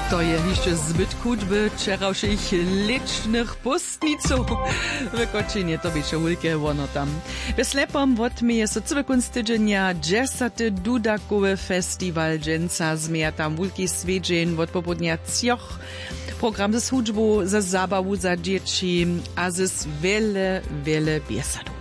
To je jeszcze zbyt kudby wczorajszych licznych pustniców. Wykoczynie to będzie wielkie wono tam. Bez lepom odmieje so cały kunst tydzienia 10. Dudakowy festiwal dżęca. Zmieja tam wielki swiedzień od popołudnia cioch. Program z hudżbą, za zabawu, za dzieci, a z wiele biesadu.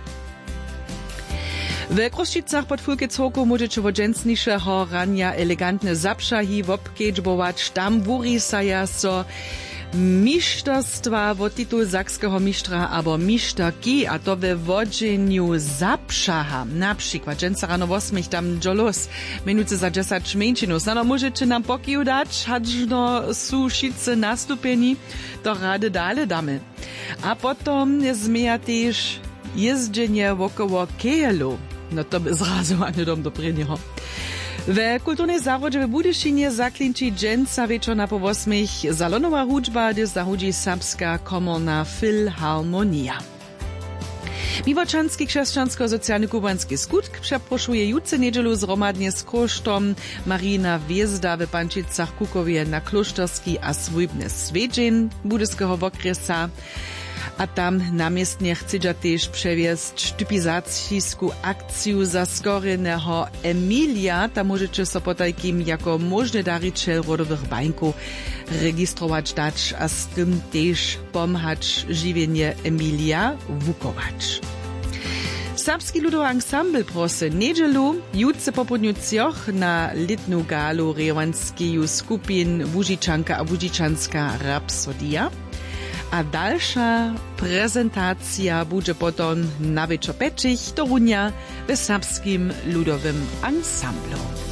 W Kroščicach pod Fulkechoku możecie od dżęcniejszego rania elegantne zapszahi wobkedźbować. Tam wurisaja so mistrzostwa w tytuł sakskiego mistrza albo mistrki, a to we wodzeniu zapszaha. Na przykład dżęca rano 8 tam dżolos, minuty za 10 męczynów. No możecie nam pokiju dać, hadżno su šice nastupeni, to rady dalej damy. A potom zmieja też jeżdżenie wokoło kejelu. No to by zrazu ani dom do preniho. W kulturnej zawodzie w Budyšinie zaklinči dżęca wieczor na po 8 salonowa hudžba, gdy zahudzi Serbska komorna filharmonia. Miłoczanski chrześcijansko-socjalny kubański skutk przeproszuje jutce niedzielu zromadnie z kosztom Marina Wjezda w Pančicach Kukowie na klosztorski a swójbny swiedzień budyskiego wokresa. A tam namiestnie chcedza też przewiesť typizacijsku akciju za skoreného Emilia. Tam możecie so potajkim jako możny dariciel rodowych bańków registrować dać, a z tym też pomhać żywienie Emilia wukować. Serbski ludowy ensemble prosy niedzielu jutce popodniu cioch na litnu galu rewanskiju skupin Łużyczanka a Łużyczanska Rapsodia. A dalsza prezentacja będzie potem na wieczór peczich do runia w serbskim ludowym ensemblu.